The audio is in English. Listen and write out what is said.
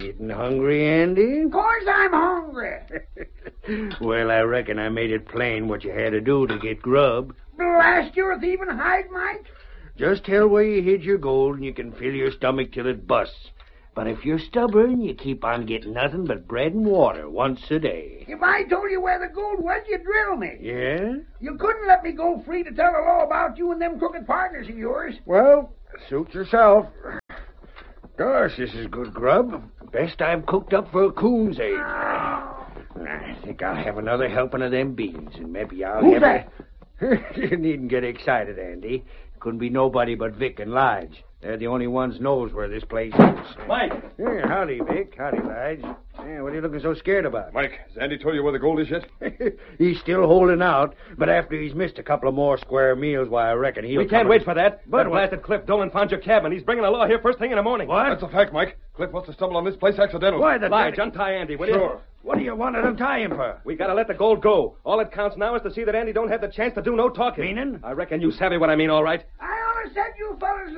Getting hungry, Andy? Of course I'm hungry. Well, I reckon I made it plain what you had to do to get grub. Blast your thieving hide, Mike. Just tell where you hid your gold and you can fill your stomach till it busts. But if you're stubborn, you keep on getting nothing but bread and water once a day. If I told you where the gold was, you'd drill me. Yeah? You couldn't let me go free to tell the law about you and them crooked partners of yours. Well, suit yourself. Gosh, this is good grub. Best I've cooked up for a coon's age. I think I'll have another helping of them beans, and maybe I'll Who's have You needn't get excited, Andy. Couldn't be nobody but Vic and Lige. They're the only ones knows where this place is. Mike! Yeah, howdy, Vic. Howdy, Lige. Yeah, what are you looking so scared about? Mike, has Andy told you where the gold is yet? He's still holding out, but after he's missed a couple of more square meals, why, I reckon he'll... We can't wait for that. But That blasted Cliff Dolan found your cabin. He's bringing the law here first thing in the morning. What? That's a fact, Mike. Cliff must have stumbled on this place accidentally. Why, the... Lige, untie Andy, will you? Sure. What do you want to untie him for? We gotta let the gold go. All that counts now is to see that Andy don't have the chance to do no talking. Meaning? I reckon you savvy what I mean, all right. I always said you fellas